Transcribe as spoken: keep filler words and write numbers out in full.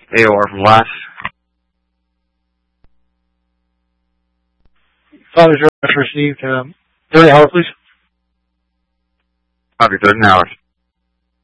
A O R from last. Father's rush received. Um, thirty hour, please. Copy, third an hour.